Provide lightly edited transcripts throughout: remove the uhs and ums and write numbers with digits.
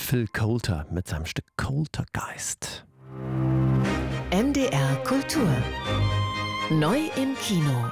Phil Coulter mit seinem Stück Coultergeist. NDR Kultur. Neu im Kino.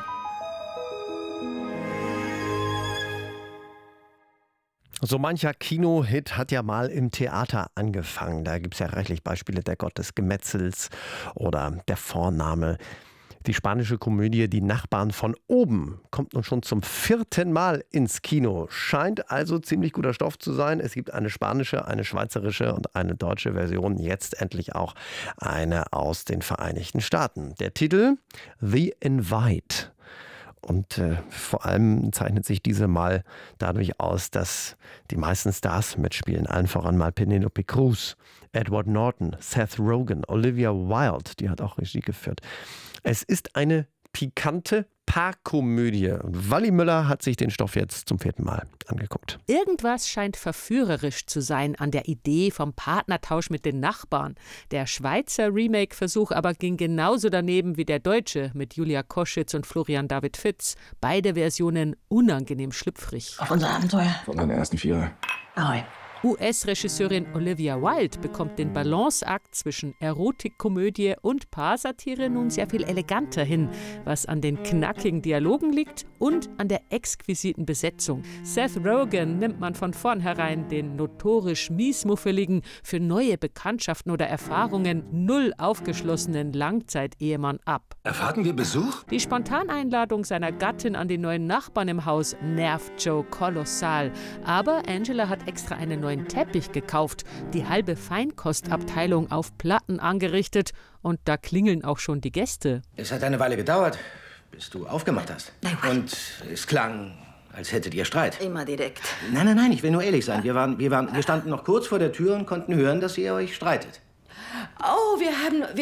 So mancher Kinohit hat ja mal im Theater angefangen. Da gibt es ja reichlich Beispiele: Der Gott des Gemetzels oder Der Vorname. Die spanische Komödie Die Nachbarn von oben kommt nun schon zum 4. Mal ins Kino. Scheint also ziemlich guter Stoff zu sein. Es gibt eine spanische, eine schweizerische und eine deutsche Version. Jetzt endlich auch eine aus den Vereinigten Staaten. Der Titel The Invite. Und vor allem zeichnet sich diese mal dadurch aus, dass die meisten Stars mitspielen. Allen voran mal Penelope Cruz, Edward Norton, Seth Rogen, Olivia Wilde, die hat auch Regie geführt. Es ist eine pikante Paarkomödie. Wally Müller hat sich den Stoff jetzt zum 4. Mal angeguckt. Irgendwas scheint verführerisch zu sein an der Idee vom Partnertausch mit den Nachbarn. Der Schweizer Remake-Versuch aber ging genauso daneben wie der deutsche mit Julia Koschitz und Florian David Fitz. Beide Versionen unangenehm schlüpfrig. Auf unser Abenteuer. Von deiner ersten Vierer. Ahoi. US-Regisseurin Olivia Wilde bekommt den Balanceakt zwischen Erotikkomödie und Paarsatire nun sehr viel eleganter hin, was an den knackigen Dialogen liegt und an der exquisiten Besetzung. Seth Rogen nimmt man von vornherein den notorisch miesmuffeligen, für neue Bekanntschaften oder Erfahrungen null aufgeschlossenen Langzeitehemann ab. Erwarten wir Besuch? Die Spontaneinladung seiner Gattin an die neuen Nachbarn im Haus nervt Joe kolossal. Aber Angela hat extra einen neuen Teppich gekauft, die halbe Feinkostabteilung auf Platten angerichtet und da klingeln auch schon die Gäste. Es hat eine Weile gedauert, bis du aufgemacht hast. Nein. Und es klang, als hättet ihr Streit. Immer direkt. Nein, ich will nur ehrlich sein. Wir standen noch kurz vor der Tür und konnten hören, dass ihr euch streitet. Oh, wir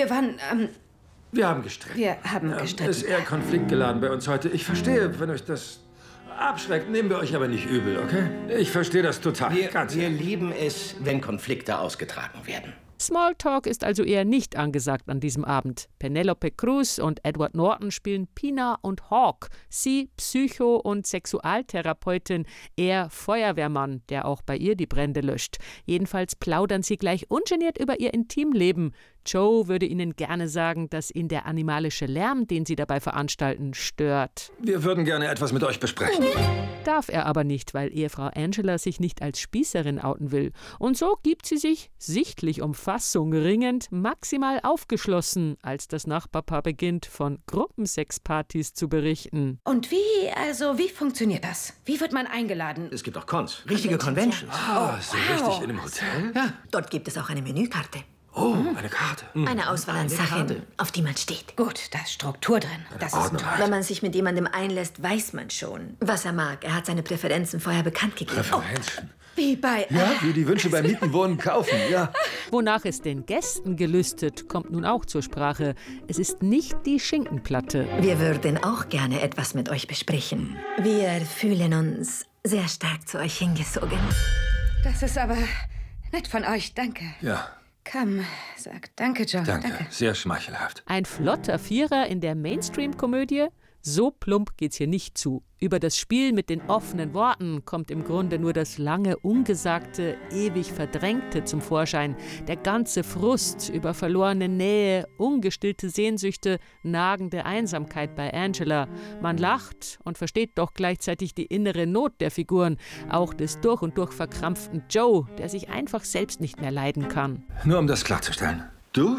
haben gestritten. Wir haben gestritten. Ist eher konfliktgeladen bei uns heute. Ich verstehe, wenn euch das abschreckt, nehmen wir euch aber nicht übel, okay? Ich verstehe das total. Wir lieben es, wenn Konflikte ausgetragen werden. Smalltalk ist also eher nicht angesagt an diesem Abend. Penelope Cruz und Edward Norton spielen Pina und Hawk. Sie Psycho- und Sexualtherapeutin, er Feuerwehrmann, der auch bei ihr die Brände löscht. Jedenfalls plaudern sie gleich ungeniert über ihr Intimleben. Joe würde ihnen gerne sagen, dass ihn der animalische Lärm, den sie dabei veranstalten, stört. Wir würden gerne etwas mit euch besprechen. Darf er aber nicht, weil Ehefrau Angela sich nicht als Spießerin outen will. Und so gibt sie sich, sichtlich um Fassung ringend, maximal aufgeschlossen, als das Nachbarpaar beginnt, von Gruppensexpartys zu berichten. Und wie funktioniert das? Wie wird man eingeladen? Es gibt auch Cons, richtige Conventions. So richtig in einem Hotel? Ja. Dort gibt es auch eine Menükarte. Oh, eine Karte. Eine Auswahl an Sachen, Karte. auf die man steht. Gut, da ist Struktur drin. Das ist Ordnung. Wenn man sich mit jemandem einlässt, weiß man schon, was er mag. Er hat seine Präferenzen vorher bekannt gegeben. Präferenzen. wie bei... Ja, wie die Wünsche beim Mieten, Wohnen, Kaufen, ja. Wonach es den Gästen gelüstet, kommt nun auch zur Sprache. Es ist nicht die Schinkenplatte. Wir würden auch gerne etwas mit euch besprechen. Wir fühlen uns sehr stark zu euch hingezogen. Das ist aber nett von euch, danke. Ja, Komm, sag danke, Joe. danke. Sehr schmeichelhaft. Ein flotter Vierer in der Mainstream-Komödie? So plump geht's hier nicht zu. Über das Spiel mit den offenen Worten kommt im Grunde nur das lange Ungesagte, ewig Verdrängte zum Vorschein. Der ganze Frust über verlorene Nähe, ungestillte Sehnsüchte, nagende Einsamkeit bei Angela. Man lacht und versteht doch gleichzeitig die innere Not der Figuren, auch des durch und durch verkrampften Joe, der sich einfach selbst nicht mehr leiden kann. Nur um das klarzustellen. Du,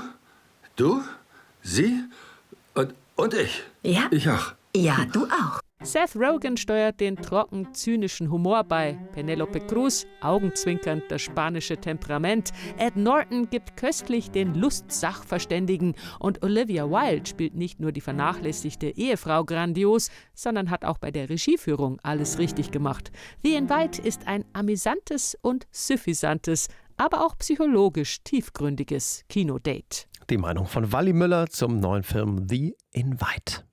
sie und ich. Ja? Ich auch. Ja, du auch. Seth Rogen steuert den trocken-zynischen Humor bei. Penelope Cruz, augenzwinkernd das spanische Temperament. Ed Norton gibt köstlich den Lust-Sachverständigen. Und Olivia Wilde spielt nicht nur die vernachlässigte Ehefrau grandios, sondern hat auch bei der Regieführung alles richtig gemacht. The Invite ist ein amüsantes und suffisantes, aber auch psychologisch tiefgründiges Kinodate. Die Meinung von Wally Müller zum neuen Film The Invite.